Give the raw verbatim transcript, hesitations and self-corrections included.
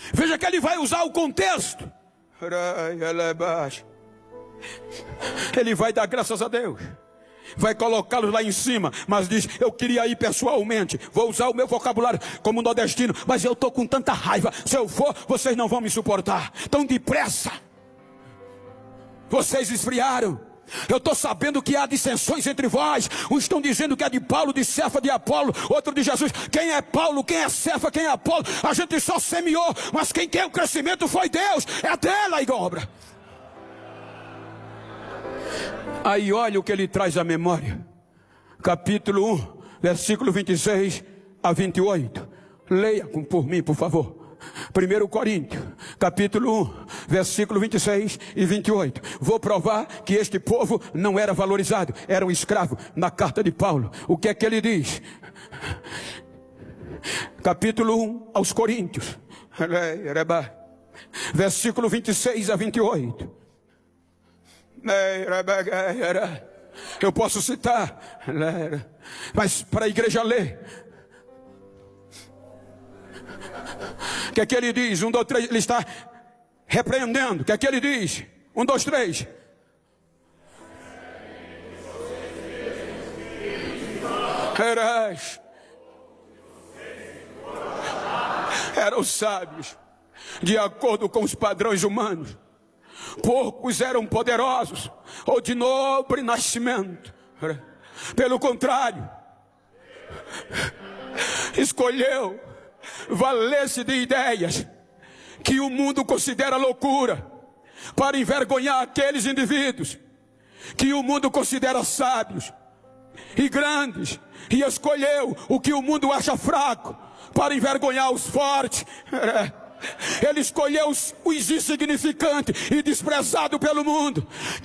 Veja que ele vai usar o contexto. Ele vai dar graças a Deus, vai colocá-los lá em cima, mas diz: eu queria ir pessoalmente, vou usar o meu vocabulário como nordestino, mas eu estou com tanta raiva, se eu for, vocês não vão me suportar, tão depressa, vocês esfriaram. Eu estou sabendo que há dissensões entre vós. Uns estão dizendo que é de Paulo, de Cefa, de Apolo, outro de Jesus. Quem é Paulo, quem é Cefa, quem é Apolo? A gente só semeou, mas quem tem o crescimento foi Deus. É dela a obra. Aí olha o que ele traz à memória. Capítulo um, versículo vinte e seis a vinte e oito. Leia por mim, por favor. primeiro Coríntios, capítulo um, versículo vinte e seis e vinte e oito. Vou provar que este povo não era valorizado, era um escravo. Na carta de Paulo, o que é que ele diz? Capítulo um aos Coríntios, versículo vinte e seis a vinte e oito. Eu posso citar, mas para a igreja ler. O que é que ele diz? Um, dois, três. Ele está repreendendo. O que é que ele diz? Um, dois, três. Eras. Eram sábios, de acordo com os padrões humanos. Poucos eram poderosos ou de nobre nascimento. Pelo contrário, escolheu valer-se de ideias que o mundo considera loucura, para envergonhar aqueles indivíduos que o mundo considera sábios e grandes, e escolheu o que o mundo acha fraco, para envergonhar os fortes. Ele escolheu os, os insignificantes e desprezados pelo mundo,